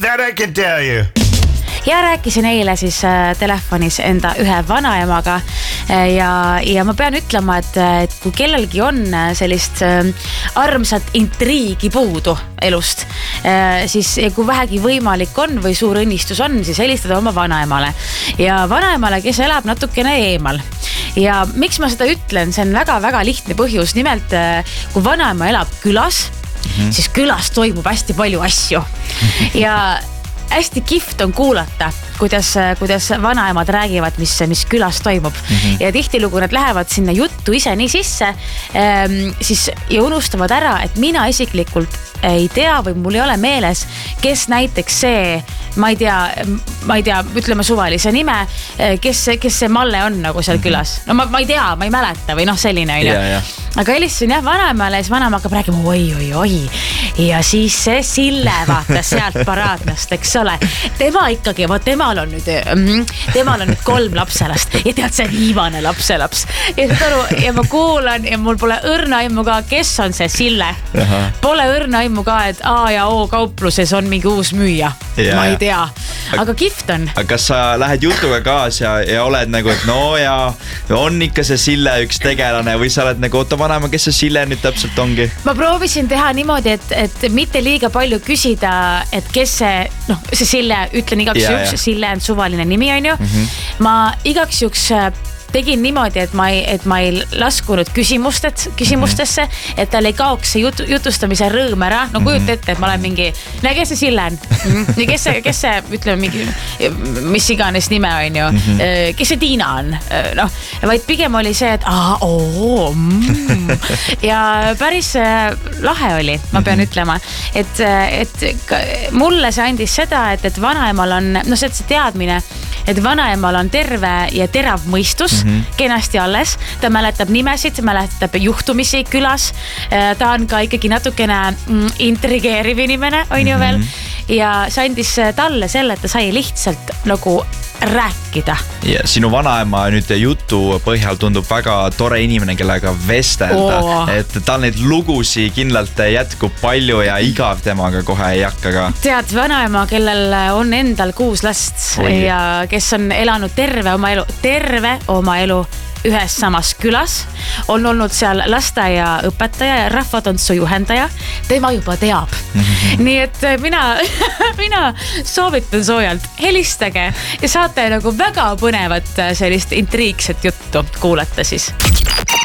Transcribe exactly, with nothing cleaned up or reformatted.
that I can tell you. Ja rääkisin eile siis telefonis enda ühe vanaemaga ja, ja ma pean ütlema, et, et kui kellelgi on sellist armsat intriigi puudu elust, siis kui vähegi võimalik on või suur õnnistus on, siis helistada oma vanaemale. Ja vanaemale, kes elab natukene eemal. Ja miks ma seda ütlen, see on väga-väga lihtne põhjus. Nimelt, kui vanaema elab külas, mm-hmm. siis külas toimub hästi palju asju. Ja hästi kihvt on kuulata, kuidas, kuidas vanaemad räägivad, mis, mis külas toimub. Mm-hmm. Ja tihtilugu nad lähevad sinna juttu ise nii sisse ähm, siis, ja unustavad ära, et mina isiklikult ei tea või mul ei ole meeles, kes näiteks see, ma ei tea, ma ei tea, ütleme suvalise nime, kes, kes see Malle on nagu seal külas. No ma, ma ei tea, ma ei mäleta või noh, selline on ja, ja. Aga helistasin jah vanaemale ja siis vanaema hakkab räägima oi, oi, oi ja siis see Sille vaata sealt paraadnast, eks ole. Tema ikkagi, vaat temal on nüüd mm, temal on nüüd kolm lapselast ja tead see viimane lapselaps ja, taru, ja ma kuulan ja mul pole õrna aimu ka, kes on see Sille. Aha. Pole õrna aimu ka, et A ja O kaupluses on mingi uus müüja. Ja, ma ei tea, aga kihvt on. Aga kas sa lähed jutuga kaas ja, ja oled nagu, et no ja on ikka see Sille üks tegelane või sa oled nagu oota vanema, kes see Sille nüüd täpselt ongi? Ma proovisin teha niimoodi, et, et mitte liiga palju küsida, et kes see, noh, see Sille, ütlen igaks ja, juks, ja. Sille on suvaline nimi, on ju. Mm-hmm. Ma igaks juks tegin niimoodi, et ma ei, et ma ei laskunud küsimustet, küsimustesse, mm-hmm. et tal ei kaoks see jut, jutustamise rõõm ära. No kujuta ette, et ma olen mingi, näe, kes see Sille on? Mm-hmm. Kes see, kes see, ütleme mingi, mis iganes nime on ju, mm-hmm. kes see Tiina on? No, vaid pigem oli see, et aa, oo, mm. ja päris lahe oli, ma pean mm-hmm. ütlema, et, et mulle see andis seda, et, et vanaemal on, no see, see teadmine, et vanaemal on terve ja terav mõistus, mm-hmm. kenasti alles. Ta mäletab nimesid, mäletab juhtumisi külas. Ta on ka ikkagi natukene intrigeeriv inimene, on ju veel. Ja see andis talle selle, et ta sai lihtsalt nagu rääkida. Ja sinu vanaema nüüd jutu põhjal tundub väga tore inimene, kellega vestelda. Oh. Et tal neid lugusi kindlalt jätkub palju ja igav temaga kohe ei hakka ka. Tead, vanaema, kellel on endal kuus last Oi. Ja kes on elanud terve oma elu, terve oma elu ühes samas külas, on olnud seal lasteaia õpetaja ja rahvatantsu juhendaja, tema juba teab. Mm-hmm. Nii et mina, mina soovitan soojalt, helistage ja saate nagu väga põnevat sellist intriigset juttu kuulata siis.